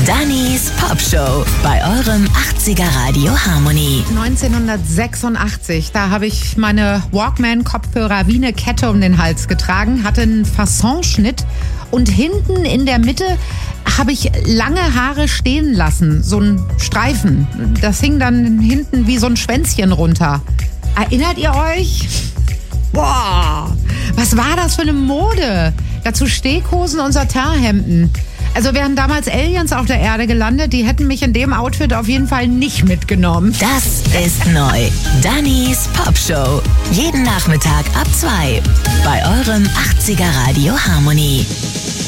Dannys Pop Show bei eurem 80er Radio Harmony. 1986, da habe ich meine Walkman-Kopfhörer wie eine Kette um den Hals getragen, hatte einen Fassonschnitt und hinten in der Mitte habe ich lange Haare stehen lassen, so ein Streifen. Das hing dann hinten wie so ein Schwänzchen runter. Erinnert ihr euch? Boah, was war das für eine Mode? Dazu Steghosen und Satinhemden. Also wären damals Aliens auf der Erde gelandet, die hätten mich in dem Outfit auf jeden Fall nicht mitgenommen. Das ist neu. Dannys Pop Show. Jeden Nachmittag ab 2 bei eurem 80er Radio Harmony.